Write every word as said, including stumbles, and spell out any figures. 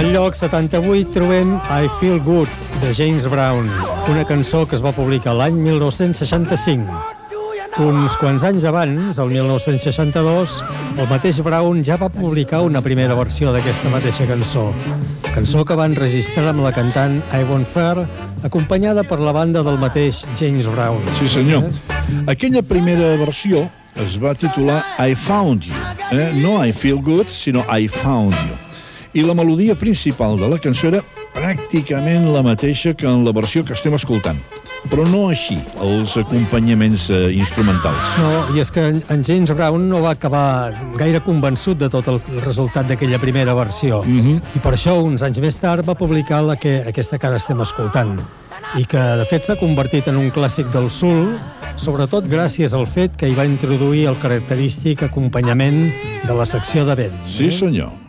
Al lloc setanta-vuit trobem I Feel Good, de James Brown, una cançó que es va publicar l'any mil nou-cents seixanta-cinc. Uns quants anys abans, el mil nou-cents seixanta-dos, el mateix Brown ja va publicar una primera versió d'aquesta mateixa cançó. Cançó que va enregistrar amb la cantant Yvonne Fair, acompanyada per la banda del mateix James Brown. Sí, senyor. Aquella primera versió es va titular I Found You. Eh? No I Feel Good, sinó I Found You. I la melodia principal de la cançó era pràcticament la mateixa que en la versió que estem escoltant. Però no així, els acompanyaments eh, instrumentals. No, i és que en James Brown no va acabar gaire convençut de tot el resultat d'aquella primera versió. Mm-hmm. I per això, uns anys més tard, va publicar la que, aquesta que ara estem escoltant. I que, de fet, s'ha convertit en un clàssic del soul, sobretot gràcies al fet que hi va introduir el característic acompanyament de la secció de vent. Sí, senyor.